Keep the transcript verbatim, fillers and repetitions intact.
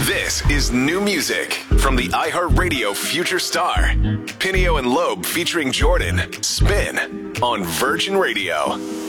This is new music from the iHeartRadio Future Star. Pinio and Loeb featuring Jordan. Spin on Virgin Radio.